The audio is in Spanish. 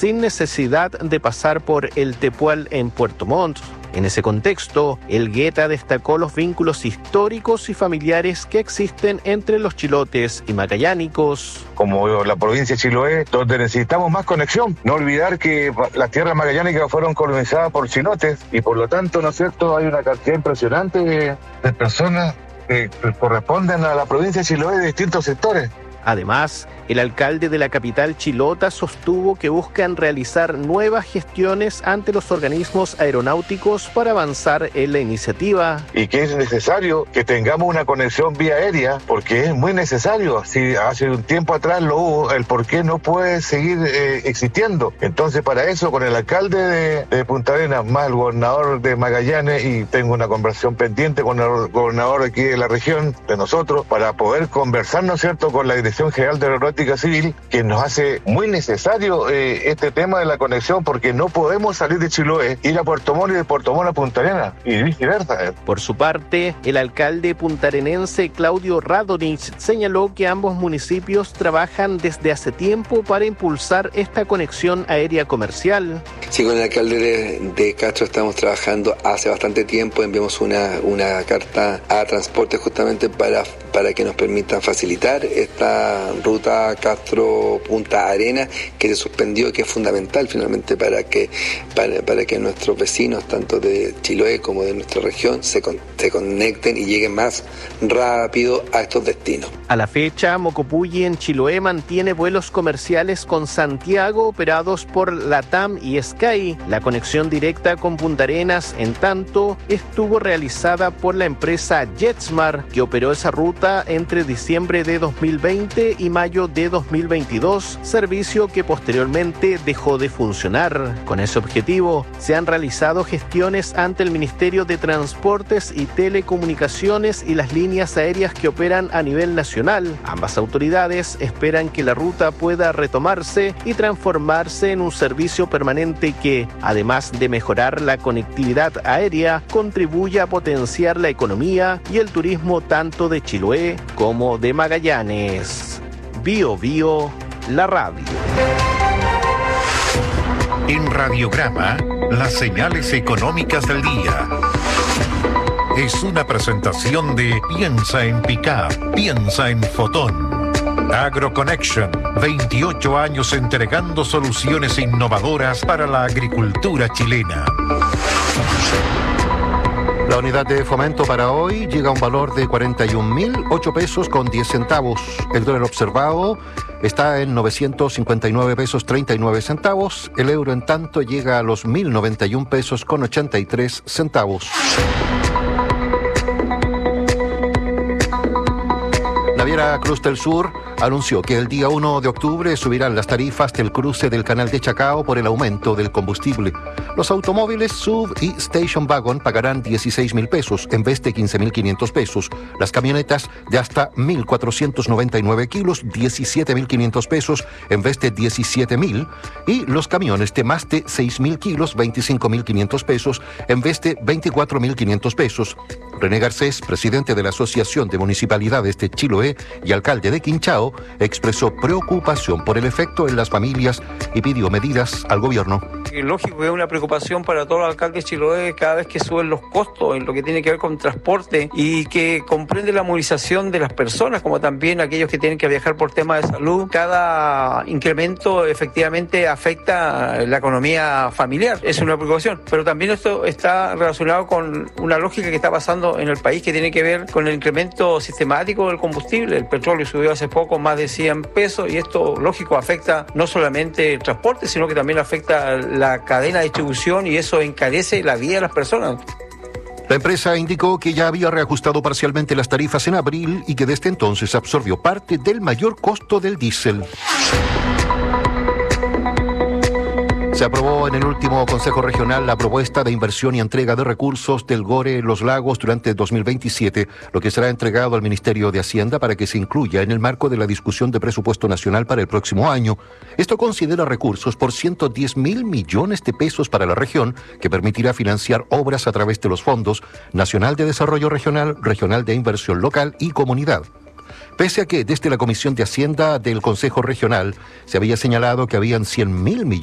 sin necesidad de pasar por el Tepual en Puerto Montt. En ese contexto, Elgueta destacó los vínculos históricos y familiares que existen entre los chilotes y magallánicos. Como la provincia de Chiloé, donde necesitamos más conexión. No olvidar que las tierras magallánicas fueron colonizadas por chilotes y por lo tanto, ¿no es cierto?, hay una cantidad impresionante de personas que corresponden a la provincia de Chiloé de distintos sectores. Además, el alcalde de la capital chilota sostuvo que buscan realizar nuevas gestiones ante los organismos aeronáuticos para avanzar en la iniciativa. Y que es necesario que tengamos una conexión vía aérea, porque es muy necesario. Si hace un tiempo atrás lo hubo, el por qué no puede seguir existiendo. Entonces, para eso, con el alcalde de Punta Arenas, más el gobernador de Magallanes, y tengo una conversación pendiente con el gobernador aquí de la región, de nosotros, para poder conversar, ¿no es cierto?, con la Dirección General de Aeronáutica Civil, que nos hace muy necesario este tema de la conexión, porque no podemos salir de Chiloé, ir a Puerto Montt y de Puerto Montt a Punta Arenas, y viceversa. Por su parte, el alcalde puntarenense Claudio Radonich señaló que ambos municipios trabajan desde hace tiempo para impulsar esta conexión aérea comercial. Sí, con el alcalde de Castro estamos trabajando hace bastante tiempo. Enviamos una carta a Transporte justamente para que nos permitan facilitar esta ruta Castro-Punta Arenas, que se suspendió, que es fundamental finalmente para que nuestros vecinos, tanto de Chiloé como de nuestra región, se conecten y lleguen más rápido a estos destinos. A la fecha, Mocopulli en Chiloé mantiene vuelos comerciales con Santiago operados por LATAM y Sky. La conexión directa con Punta Arenas, en tanto, estuvo realizada por la empresa JetSmart, que operó esa ruta entre diciembre de 2020 y mayo de 2022, servicio que posteriormente dejó de funcionar. Con ese objetivo, se han realizado gestiones ante el Ministerio de Transportes y Telecomunicaciones y las líneas aéreas que operan a nivel nacional. Ambas autoridades esperan que la ruta pueda retomarse y transformarse en un servicio permanente que, además de mejorar la conectividad aérea, contribuya a potenciar la economía y el turismo tanto de Chiloé como de Magallanes. Bio Bio, la radio. En Radiograma, las señales económicas del día. Es una presentación de Piensa en Pickup, piensa en Fotón. AgroConnection, 28 años entregando soluciones innovadoras para la agricultura chilena. La unidad de fomento para hoy llega a un valor de 41.008 pesos con 10 centavos. El dólar observado está en 959 pesos 39 centavos. El euro, en tanto, llega a los 1.091 pesos con 83 centavos. Naviera Cruz del Sur anunció que el día 1 de octubre subirán las tarifas del cruce del Canal de Chacao por el aumento del combustible. Los automóviles SUV y Station Wagon pagarán 16.000 pesos en vez de 15.500 pesos. Las camionetas de hasta 1.499 kilos, 17.500 pesos en vez de 17.000. Y los camiones de más de 6.000 kilos, 25.500 pesos en vez de 24.500 pesos. René Garcés, presidente de la Asociación de Municipalidades de Chiloé y alcalde de Quinchao, expresó preocupación por el efecto en las familias y pidió medidas al gobierno. Lógico que es una preocupación para todos los alcaldes de Chiloé cada vez que suben los costos en lo que tiene que ver con transporte y que comprende la movilización de las personas, como también aquellos que tienen que viajar por temas de salud. Cada incremento efectivamente afecta la economía familiar, es una preocupación, pero también esto está relacionado con una lógica que está pasando en el país que tiene que ver con el incremento sistemático del combustible. El petróleo subió hace poco más de 100 pesos y esto, lógico, afecta no solamente el transporte, sino que también afecta la cadena de distribución y eso encarece la vida de las personas. La empresa indicó que ya había reajustado parcialmente las tarifas en abril y que desde entonces absorbió parte del mayor costo del diésel. Se aprobó en el último Consejo Regional la propuesta de inversión y entrega de recursos del GORE Los Lagos durante 2027, lo que será entregado al Ministerio de Hacienda para que se incluya en el marco de la discusión de presupuesto nacional para el próximo año. Esto considera recursos por 110.000 millones de pesos para la región, que permitirá financiar obras a través de los fondos Nacional de Desarrollo Regional, Regional de Inversión Local y Comunidad. Pese a que desde la Comisión de Hacienda del Consejo Regional se había señalado que habían 100.000 millones